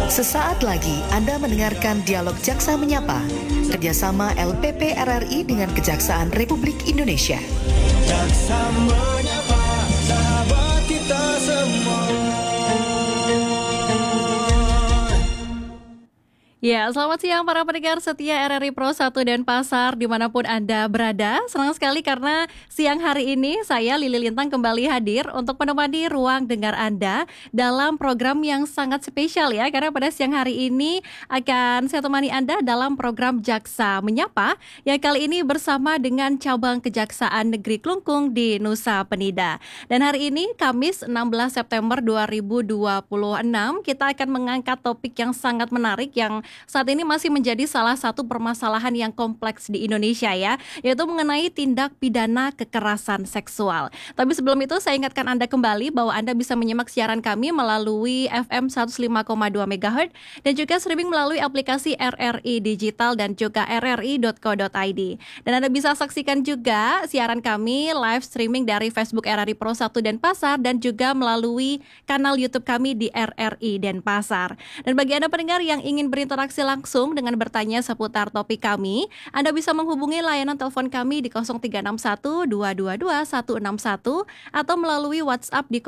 Sesaat lagi Anda mendengarkan Dialog Jaksa Menyapa, kerjasama LPP RRI dengan Kejaksaan Republik Indonesia. Jaksa Menyapa, sahabat kita semua. Ya, selamat siang para pendengar setia RRI Pro 1 dan Pasar dimanapun Anda berada. Senang sekali karena siang hari ini saya Lili Lintang kembali hadir untuk menemani ruang dengar Anda dalam program yang sangat spesial ya. Karena pada siang hari ini akan saya temani Anda dalam program Jaksa Menyapa yang kali ini bersama dengan cabang Kejaksaan Negeri Klungkung di Nusa Penida. Dan hari ini Kamis 16 September 2026 kita akan mengangkat topik yang sangat menarik yang saat ini masih menjadi salah satu permasalahan yang kompleks di Indonesia ya, yaitu mengenai tindak pidana kekerasan seksual. Tapi sebelum itu saya ingatkan Anda kembali bahwa Anda bisa menyimak siaran kami melalui FM 105,2 MHz dan juga streaming melalui aplikasi RRI Digital dan juga rri.co.id. Dan Anda bisa saksikan juga siaran kami live streaming dari Facebook RRI Pro 1 Denpasar dan juga melalui kanal YouTube kami di RRI Denpasar. Dan bagi Anda pendengar yang ingin berinteraksi langsung dengan bertanya seputar topik kami, Anda bisa menghubungi layanan telepon kami di 0361 222 161 atau melalui WhatsApp di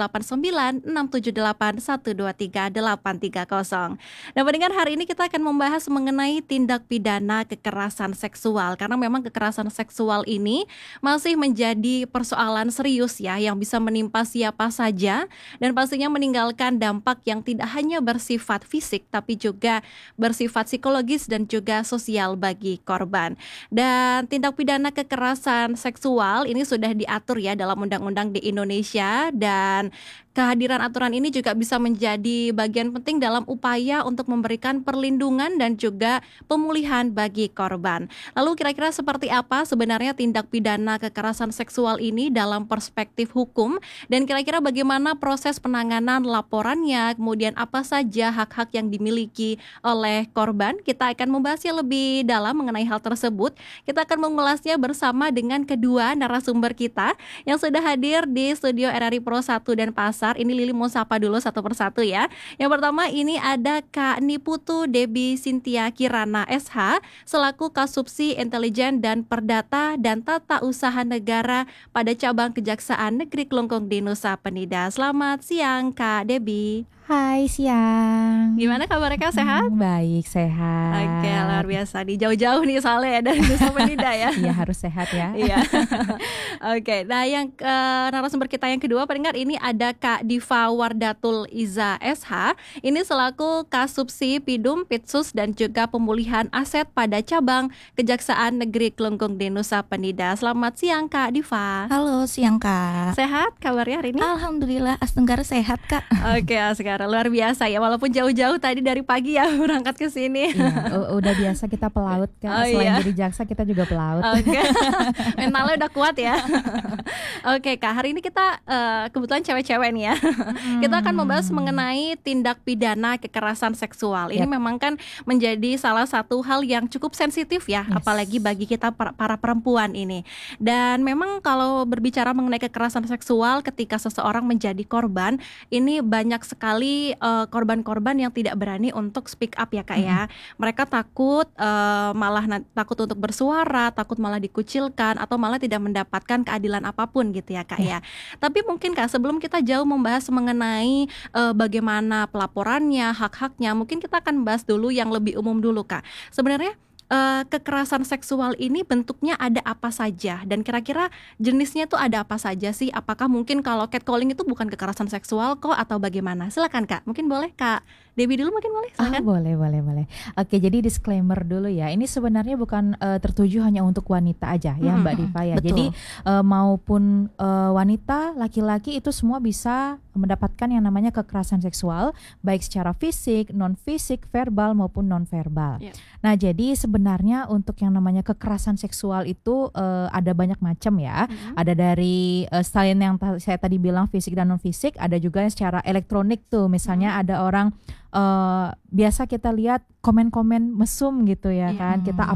089 678 123 830. Dan pendengar, hari ini kita akan membahas mengenai tindak pidana kekerasan seksual karena memang kekerasan seksual ini masih menjadi persoalan serius ya yang bisa menimpa siapa saja dan pastinya meninggalkan dampak yang tidak hanya bersifat fisik tapi juga bersifat psikologis dan juga sosial bagi korban. Dan tindak pidana kekerasan seksual ini sudah diatur ya dalam undang-undang di Indonesia dan kehadiran aturan ini juga bisa menjadi bagian penting dalam upaya untuk memberikan perlindungan dan juga pemulihan bagi korban. Lalu kira-kira seperti apa sebenarnya tindak pidana kekerasan seksual ini dalam perspektif hukum dan kira-kira bagaimana proses penanganan laporannya, kemudian apa saja hak-hak yang dimiliki oleh korban. Kita akan membahasnya lebih dalam mengenai hal tersebut. Kita akan mengulasnya bersama dengan kedua narasumber kita yang sudah hadir di studio RRI Pro 1 dan Pasar. Ini Lili mau sapa dulu satu persatu ya. Yang pertama ini ada Kak Niputu Debbie Cynthia Kirana SH selaku Kasubsi Intelijen dan Perdata dan Tata Usaha Negara pada cabang Kejaksaan Negeri Klungkung di Nusa Penida. Selamat siang Kak Debbie. Hai, siang. Gimana kabarnya Kak, sehat? Baik, sehat. Oke, luar biasa. Di jauh-jauh nih soalnya ya dari Nusa Penida ya. Iya, harus sehat ya. Iya. Oke, nah yang narasumber kita yang kedua pendengar ini ada Kak Diva Wardatul Iza SH. Ini selaku Kasubsi Pidum Pitsus dan juga Pemulihan Aset pada cabang Kejaksaan Negeri Klungkung di Nusa Penida. Selamat siang Kak Diva. Halo, siang Kak. Sehat kabarnya hari ini? Alhamdulillah, Tenggara sehat Kak. Oke, sekarang luar biasa ya, walaupun jauh-jauh tadi dari pagi ya berangkat ke sini. Iya, udah biasa kita pelaut Kak. Selain jadi jaksa kita juga pelaut. Oke. Mentalnya udah kuat ya. Oke Kak, hari ini kita kebetulan cewek-cewek nih ya. Kita akan membahas mengenai tindak pidana kekerasan seksual. Ini memang kan menjadi salah satu hal yang cukup sensitif ya, apalagi bagi kita para perempuan ini. Dan memang kalau berbicara mengenai kekerasan seksual ketika seseorang menjadi korban, ini banyak sekali korban-korban yang tidak berani untuk speak up ya Kak ya. Mereka takut malah takut untuk bersuara, takut malah dikucilkan atau malah tidak mendapatkan keadilan apapun gitu ya Kak ya. Tapi mungkin Kak, sebelum kita jauh membahas mengenai bagaimana pelaporannya, hak-haknya, mungkin kita akan bahas dulu yang lebih umum dulu Kak. Sebenarnya kekerasan seksual ini bentuknya ada apa saja dan kira-kira jenisnya tuh ada apa saja sih? Apakah mungkin kalau catcalling itu bukan kekerasan seksual kok atau bagaimana? Silakan Kak, mungkin boleh Kak Debbie dulu mungkin boleh? Silakan. Boleh. Oke, jadi disclaimer dulu ya. Ini sebenarnya bukan tertuju hanya untuk wanita aja ya Mbak Diva ya. Betul. Jadi maupun wanita, laki-laki itu semua bisa mendapatkan yang namanya kekerasan seksual baik secara fisik, non fisik, verbal maupun non verbal. Nah, jadi sebenarnya untuk yang namanya kekerasan seksual itu ada banyak macam ya. Ada dari selain yang saya tadi bilang fisik dan non fisik, ada juga yang secara elektronik tuh. Misalnya ada orang biasa kita lihat komen-komen mesum gitu ya kan. Kita